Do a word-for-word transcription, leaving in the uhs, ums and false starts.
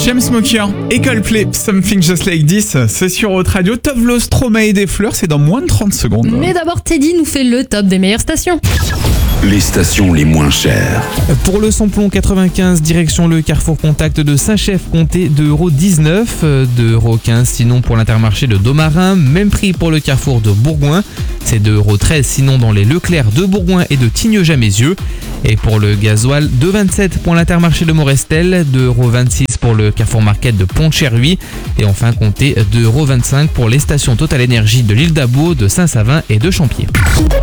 Chainsmokers et Coldplay, Something Just Like This, c'est sur Haute Radio. Tovlo, Stromae et des fleurs, c'est dans moins de trente secondes. Mais d'abord, Teddy nous fait le top des meilleures stations. Les stations les moins chères. Pour le samplon quatre-vingt-quinze, direction le Carrefour Contact de Saint-Chef, comptez deux euros dix-neuf, deux euros quinze sinon pour l'Intermarché de Domarin, même prix pour le Carrefour de Bourgoin, c'est deux euros treize sinon dans les Leclerc de Bourgoin et de Tignes-Jamézieux. Et pour le gasoil, deux euros vingt-sept pour l'Intermarché de Morestel, deux euros vingt-six pour le Carrefour Market de Pont-de-Cherruy et enfin comptez deux euros vingt-cinq pour les stations Total Énergie de l'Île d'Abo, de Saint-Savin et de Champier.